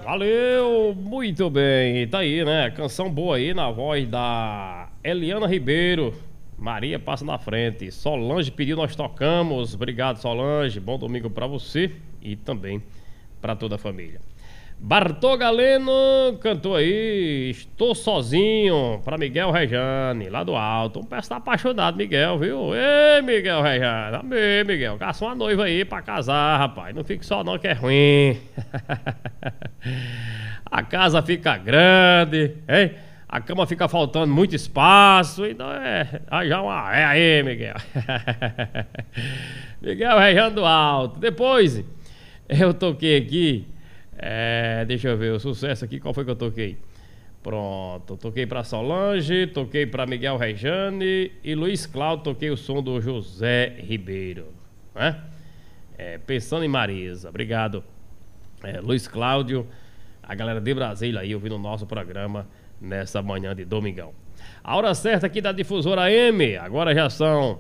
Valeu, muito bem. Tá aí, né? Canção boa aí na voz da Eliana Ribeiro. Maria passa na frente. Solange pediu, nós tocamos. Obrigado, Solange. Bom domingo pra você e também pra toda a família. Bartô Galeno cantou aí Estou Sozinho pra Miguel Rejane, lá do alto. Um peço tá apaixonado, Miguel, viu? Ei, Miguel Rejane, amei, Miguel. Caça uma noiva aí pra casar, rapaz. Não fique só não que é ruim. A casa fica grande, hein? A cama fica faltando muito espaço. Então aí já uma. É aí, Miguel. Miguel Rejane do alto. Depois eu toquei aqui. Deixa eu ver o sucesso aqui, qual foi que eu toquei? Pronto, toquei pra Solange, toquei pra Miguel Rejane e Luiz Cláudio, toquei o som do José Ribeiro, né? Pensando em Marisa, obrigado, Luiz Cláudio, a galera de Brasília aí ouvindo o nosso programa nessa manhã de domingão. A hora certa aqui da Difusora M, agora já são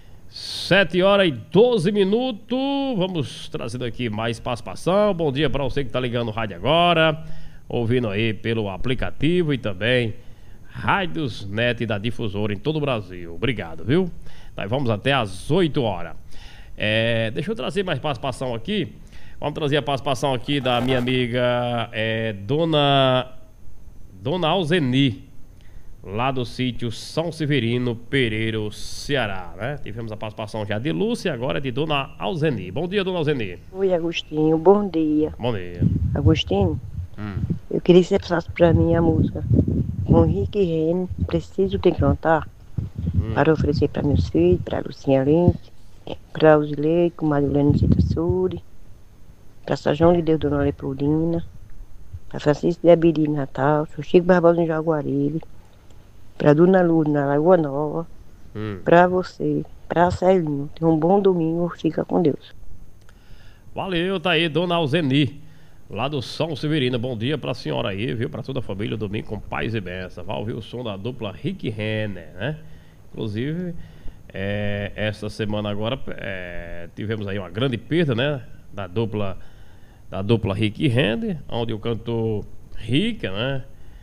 7h12. Vamos trazendo aqui mais participação. Bom dia para você que tá ligando o rádio agora, ouvindo aí pelo aplicativo e também Rádios Net da Difusora em todo o Brasil. Obrigado, viu? Nós vamos até às 8h. Deixa eu trazer mais participação aqui. Vamos trazer a participação aqui da minha amiga Dona Alzeni, lá do sítio São Severino, Pereiro, Ceará, né? Tivemos a participação já de Lúcia, agora de Dona Alzeni. Bom dia, Dona Alzeni. Oi, Agostinho, bom dia. Bom dia. Agostinho, eu queria que você passasse pra mim a música com Rick e Rene, Preciso Te Cantar, para oferecer para meus filhos, para Lucinha Lente, para Osilei, com Madalena Cita Suri, para São João de Deus, Dona Leopoldina, para Francisco de Abiri Natal, para Chico Barbosa em Jaguaribe, para Dona Luz na Lagoa Nova, para você, para Celinho. Tenha um bom domingo, fica com Deus. Valeu, tá aí, Dona Alzeni, lá do São Severino. Bom dia pra senhora aí, viu? Pra toda a família, domingo com paz e benção. Vai ouvir o som da dupla Rick Renner, né? Inclusive, essa semana agora tivemos aí uma grande perda, né? Da dupla Rick Renner, onde o cantor Rick, né?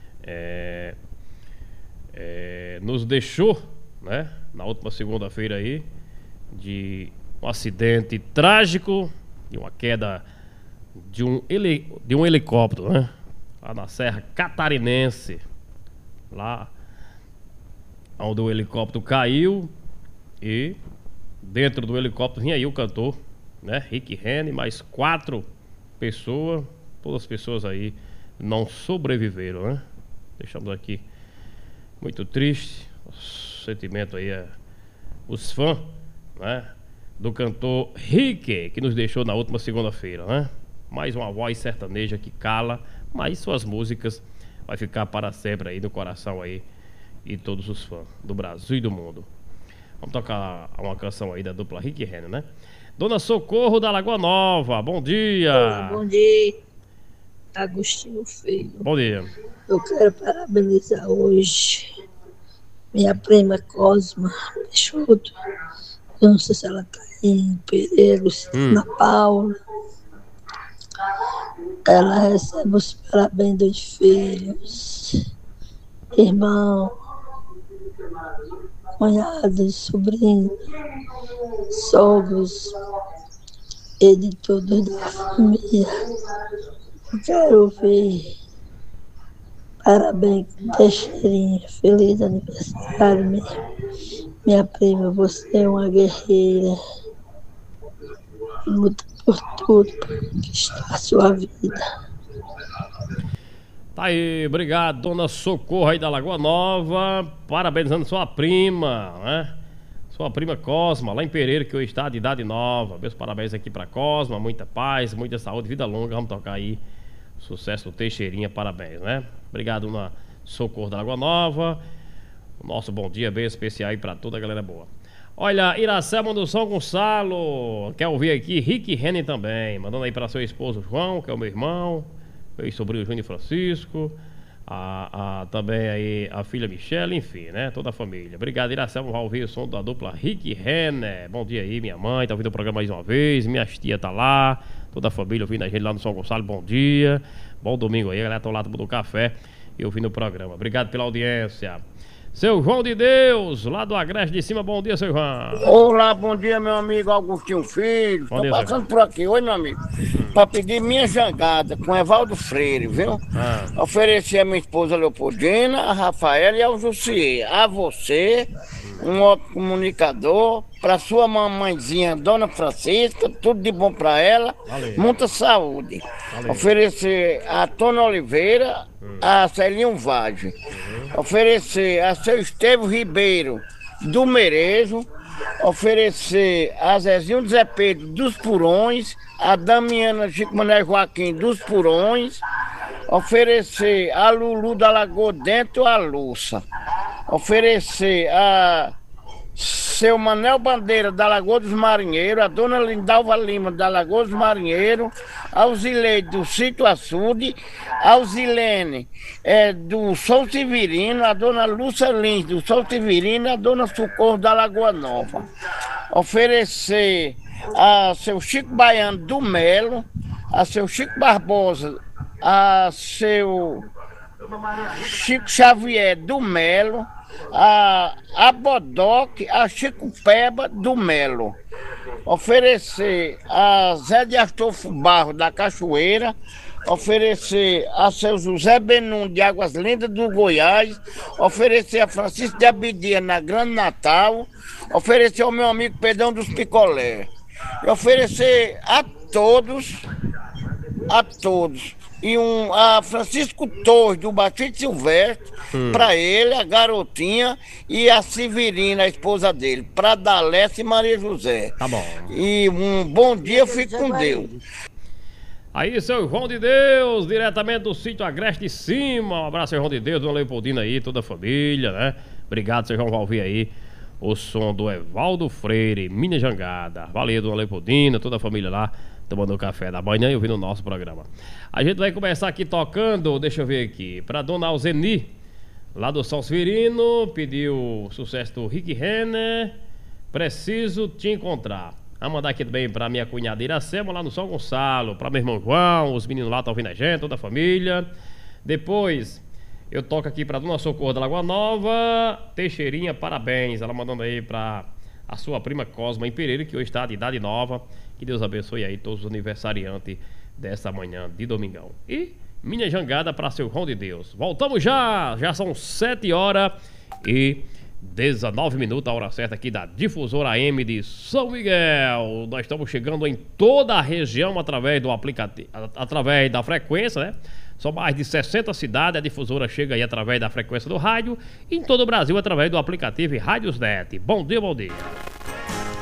Nos deixou, né? Na última segunda-feira aí, de um acidente trágico, de uma queda de um helicóptero, né? Lá na Serra Catarinense, lá onde o helicóptero caiu e dentro do helicóptero vinha aí o cantor, né? Rick Renner, mais 4 pessoas, todas as pessoas aí não sobreviveram, né? Deixamos aqui muito triste o sentimento aí, os fãs, né, do cantor Rick, que nos deixou na última segunda-feira, né? Mais uma voz sertaneja que cala, mas suas músicas vai ficar para sempre aí no coração aí de todos os fãs do Brasil e do mundo. Vamos tocar uma canção aí da dupla Rick Renner, né? Dona Socorro da Lagoa Nova, bom dia. Olá, bom dia, Agostinho Filho. Bom dia. Eu quero parabenizar hoje minha prima Cosma Peixoto. Eu não sei se ela está em Pereira, na Paula. Ela recebe os parabéns dos filhos, irmão, cunhados, sobrinhos, sogros e de todos da família. Eu quero ver. Parabéns, Teixeirinha. Feliz aniversário, minha prima. Você é uma guerreira. Luta por tudo para conquistar a sua vida. Tá aí, obrigado, Dona Socorro aí da Lagoa Nova. Parabenizando sua prima, né? Sua prima Cosma, lá em Pereira, que hoje está de idade nova. Meus parabéns aqui pra Cosma. Muita paz, muita saúde, vida longa. Vamos tocar aí. Sucesso do Teixeirinha, parabéns, né? Obrigado, Dona Socorro da Lagoa Nova. O nosso bom dia bem especial aí pra toda a galera boa. Olha, Iracema do São Gonçalo quer ouvir aqui Rick Renner também. Mandando aí pra seu esposo João, que é o meu irmão, meu sobrinho Júnior Francisco, também aí a filha Michelle, enfim, né? Toda a família. Obrigado, Iracema. Vai ouvir o som da dupla Rick Renner. Bom dia aí, minha mãe tá ouvindo o programa mais uma vez. Minha tia tá lá, toda a família ouvindo a gente lá no São Gonçalo, bom dia. Bom domingo aí, a galera tá lá tomando café e ouvindo o programa. Obrigado pela audiência. Seu João de Deus, lá do Agreste de Cima, bom dia, seu João. Olá, bom dia, meu amigo Augustinho Filho. Tô passando por aqui, oi, meu amigo, pra pedir minha jangada com Evaldo Freire, viu? Oferecer a minha esposa Leopoldina, a Rafaela e ao Jussier. A você, um ótimo comunicador, pra sua mamãezinha, Dona Francisca, tudo de bom pra ela, muita saúde. Oferecer a Tona Oliveira, a Celinho Vage. Oferecer a seu Estevão Ribeiro do Merezo, oferecer a Zezinho de Zé Pedro dos Purões, a Damiana Chico Mané Joaquim dos Purões, oferecer a Lulu da Lagoa Dentro, a Lúcia, oferecer a seu Manel Bandeira da Lagoa dos Marinheiros, a Dona Lindalva Lima da Lagoa dos Marinheiros, a Zileide do Sítio Açude, a Zilene do Sol Severino, a Dona Lúcia Lins do Sol Severino, a Dona Socorro da Lagoa Nova. Oferecer a seu Chico Baiano do Melo, a seu Chico Barbosa, a seu Chico Xavier do Melo, a Bodoque, a Chico Peba do Melo. Oferecer a Zé de Astolfo Barro da Cachoeira, oferecer a seu José Benum de Águas Lindas do Goiás, oferecer a Francisco de Abidia na Grande Natal, oferecer ao meu amigo Pedrão dos Picolé, e oferecer a todos, e a Francisco Torres do Batista Silvestre, para ele, a garotinha e a Severina, a esposa dele, para Dalessa e Maria José. Tá bom. E um bom dia, fique com Deus. Aí, seu João de Deus, diretamente do sítio Agreste de Cima. Um abraço, seu João de Deus, Dona Leopoldina aí, toda a família, né? Obrigado, seu João, vai ouvir aí o som do Evaldo Freire, minha jangada. Valeu, Dona Leopoldina, toda a família lá, tomando o café da manhã e ouvindo o nosso programa. A gente vai começar aqui tocando, deixa eu ver aqui, pra Dona Alzeni, lá do São Severino, pediu sucesso do Rick Renner, Preciso Te Encontrar. Vou mandar aqui também pra minha cunhada Iracema, lá no São Gonçalo, pra meu irmão João, os meninos lá estão ouvindo a gente, toda a família. Depois, eu toco aqui pra Dona Socorro da Lagoa Nova, Teixeirinha, parabéns. Ela mandando aí pra a sua prima Cosma em Pereira, que hoje está de idade nova. Que Deus abençoe aí todos os aniversariantes dessa manhã de domingão. E minha jangada para seu João de Deus. Voltamos já são 7h19, a hora certa aqui da Difusora AM de São Miguel. Nós estamos chegando em toda a região através do aplicativo, através da frequência, né? São mais de 60 cidades, a Difusora chega aí através da frequência do rádio, e em todo o Brasil através do aplicativo Rádiosnet. Bom dia, bom dia.